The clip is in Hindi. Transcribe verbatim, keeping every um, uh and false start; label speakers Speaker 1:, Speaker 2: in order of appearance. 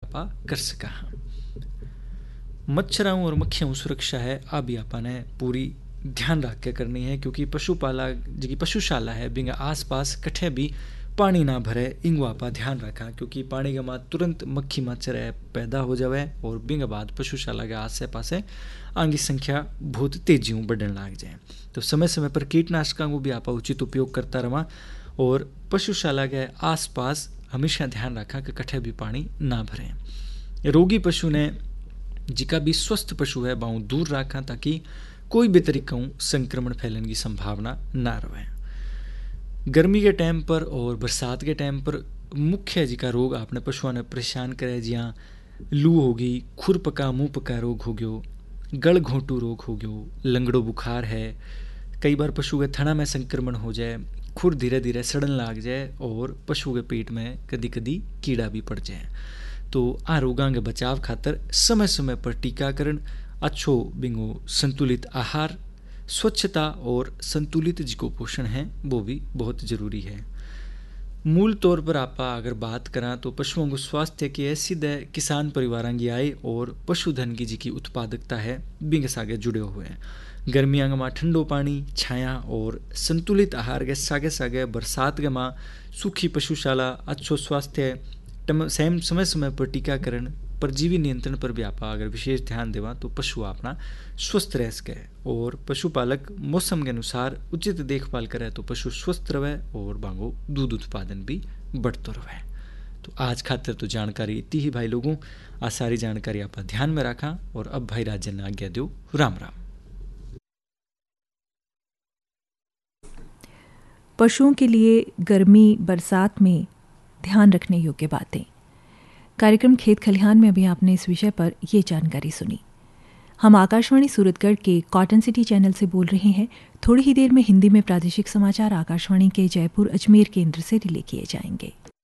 Speaker 1: आपा कर सका। मच्छरों और मक्खियों सुरक्षा है आ भी आपा ने पूरी ध्यान रख के करनी है, क्योंकि पशुपाला जी पशुशाला है बिंगा आसपास कठे भी पानी ना भरे इंगो आपा ध्यान रखा, क्योंकि पानी के बाद तुरंत मक्खी मच्छर पैदा हो जावे और बिंगा बाद पशुशाला के आसे पासे आंगी संख्या बहुत तेजी बढ़ने लग जाए। तो समय समय पर कीटनाशकों को भी आपा उचित उपयोग करता रहा और पशुशाला के आसपास हमेशा ध्यान रखा कि कठे भी पानी ना भरे। रोगी पशु ने जिका भी स्वस्थ पशु है बाहू दूर रखा, ताकि कोई भी तरीका संक्रमण फैलने की संभावना ना रहे। गर्मी के टाइम पर और बरसात के टाइम पर मुख्य जिका रोग आपने पशुओं ने परेशान करे, जिया लू होगी, खुर पका मुँह पका रोग हो गयो, गल घोंटू रोग हो गयो, लंगड़ो बुखार है, कई बार पशु के थना में संक्रमण हो जाए, खुर धीरे धीरे सड़न लग जाए और पशु के पेट में कदी कदी कीड़ा भी पड़ जाए। तो आ रोगां के बचाव खातर समय समय पर टीकाकरण, अच्छो बिंगो संतुलित आहार, स्वच्छता और संतुलित जिको पोषण है वो भी बहुत जरूरी है। मूल तौर पर आपा अगर बात करा तो पशुओं को स्वास्थ्य की सीधे किसान परिवारों की आय और पशुधन की जिकी उत्पादकता है बिंग सागे जुड़े हुए हैं। गर्मियां में ठंडो पानी, छाया और संतुलित आहार के सागे सागे बरसात के माँ सूखी पशुशाला, अच्छो स्वास्थ्य, सेम समय समय पर टीकाकरण, परजीवी नियंत्रण पर भी आपा अगर विशेष ध्यान देवा तो पशु अपना स्वस्थ रह सके। और पशुपालक मौसम के अनुसार उचित देखभाल करे तो पशु स्वस्थ रहे और बांगो दूध उत्पादन भी बढ़ते रहे। तो आज खातिर तो जानकारी इतनी ही भाई लोगों, आ सारी जानकारी आप ध्यान में रखा और अब भाई राजन ने आज्ञा दो। राम राम।
Speaker 2: पशुओं के लिए गर्मी बरसात में ध्यान रखने योग्य बातें। कार्यक्रम खेत खलिहान में अभी आपने इस विषय पर ये जानकारी सुनी। हम आकाशवाणी सूरतगढ़ के कॉटन सिटी चैनल से बोल रहे हैं। थोड़ी ही देर में हिंदी में प्रादेशिक समाचार आकाशवाणी के जयपुर अजमेर केंद्र से रिले किए जाएंगे।